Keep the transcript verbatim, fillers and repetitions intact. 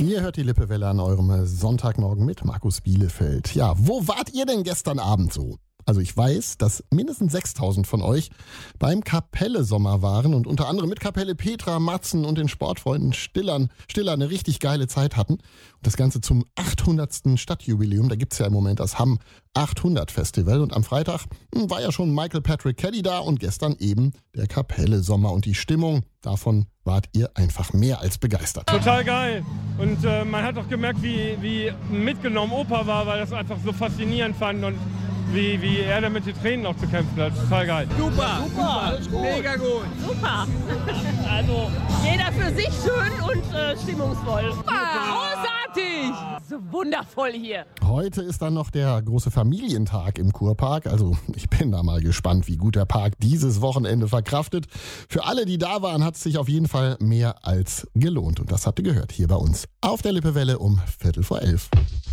Ihr hört die Lippewelle an eurem Sonntagmorgen mit Markus Bielefeld. Ja, wo wart ihr denn gestern Abend so? Also ich weiß, dass mindestens sechstausend von euch beim Kapelle-Sommer waren und unter anderem mit Kapelle Petra, Matzen und den Sportfreunden Stillern, Stiller eine richtig geile Zeit hatten. Und das Ganze zum achthundertsten Stadtjubiläum. Da gibt's ja im Moment das Hamm achthundert Festival. Und am Freitag war ja schon Michael Patrick Kelly da und gestern eben der Kapelle-Sommer. Und die Stimmung, davon wart ihr einfach mehr als begeistert. Total geil. Und äh, man hat auch gemerkt, wie, wie mitgenommen Opa war, weil das einfach so faszinierend fand und Wie, wie er da mit den Tränen noch zu kämpfen hat. Total geil. Super, super, alles gut. Mega gut. Super. Also jeder für sich schön und äh, stimmungsvoll. Großartig. So wundervoll hier. Heute ist dann noch der große Familientag im Kurpark. Also ich bin da mal gespannt, wie gut der Park dieses Wochenende verkraftet. Für alle, die da waren, hat es sich auf jeden Fall mehr als gelohnt. Und das habt ihr gehört hier bei uns auf der Lippewelle um Viertel vor elf.